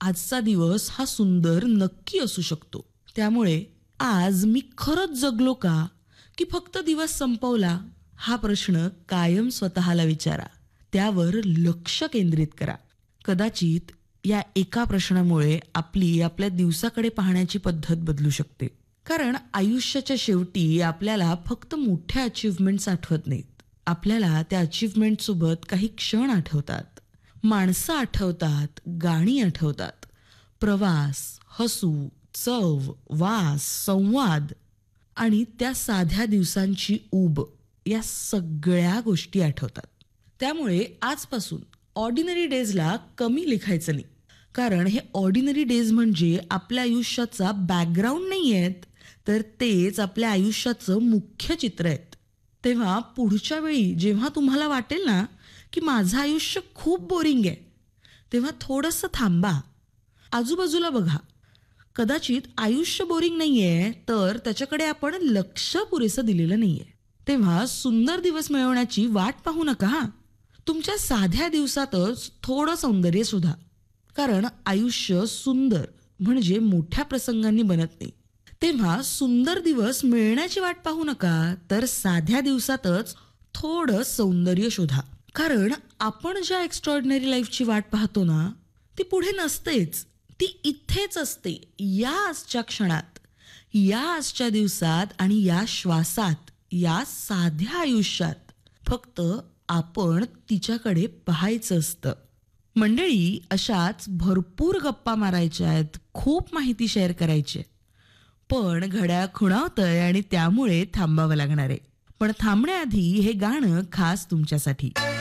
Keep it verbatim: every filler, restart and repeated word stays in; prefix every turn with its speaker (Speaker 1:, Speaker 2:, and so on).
Speaker 1: आजचा दिवस हा सुंदर नक्की असू शकतो. त्यामुळे आज मी खरंच जगलो का, की फक्त दिवस संपवला, हा प्रश्न कायम स्वतःला विचारा. त्यावर लक्ष केंद्रित करा. कदाचित या एका प्रश्नामुळे आपली आपल्या दिवसाकडे पाहण्याची पद्धत बदलू शकते. कारण आयुष्याच्या शेवटी आपल्याला फक्त मोठ्या अचीव्हमेंट्स आठवत नाहीत. आपल्याला त्या अचीव्हमेंट सोबत काही क्षण आठवतात, माणसं आठवतात, गाणी आठवतात, प्रवास, हसू, चव, वास, संवाद आणि त्या साध्या दिवसांची ऊब, या सगळ्या गोष्टी आठवतात. त्यामुळे आजपासून ऑर्डिनरी डेजला कमी लिखायचं नाही. कारण हे ऑर्डिनरी डेज म्हणजे आपल्या आयुष्याचा बॅकग्राऊंड नाही आहेत, तर तेच आपल्या आयुष्याचं मुख्य चित्र आहेत. तेव्हा पुढच्या वेळी जेव्हा तुम्हाला वाटेल ना की माझं आयुष्य खूप बोरिंग आहे, तेव्हा थोडंसं थांबा, आजूबाजूला बघा. कदाचित आयुष्य बोरिंग नाहीये, तर त्याच्याकडे आपण लक्ष पुरेसं दिलेलं नाहीये. तेव्हा सुंदर दिवस मिळवण्याची वाट पाहू नका. तुमच्या साध्या दिवसातच थोडं सौंदर्य शोधा. कारण आयुष्य सुंदर म्हणजे मोठ्या प्रसंगांनी बनत नाही. तेव्हा सुंदर दिवस मिळण्याची वाट पाहू नका, तर साध्या दिवसातच थोडं सौंदर्य शोधा. कारण आपण ज्या एक्स्ट्रॉर्डिनरी लाईफची वाट पाहतो ना, ती पुढे नसतेच, ती इथेच असते. या आजच्या क्षणात, या आजच्या दिवसात आणि या श्वासात, या साध्या आयुष्यात. फक्त आपण तिच्याकडे पाहायचं असतं. मंडळी, अशाच भरपूर गप्पा मारायच्या आहेत, खूप माहिती शेअर करायची आहे. पण घड्याळ खुणावतंय आणि त्यामुळे थांबावं लागणार आहे. पण थांबण्याआधी हे गाणं खास तुमच्यासाठी.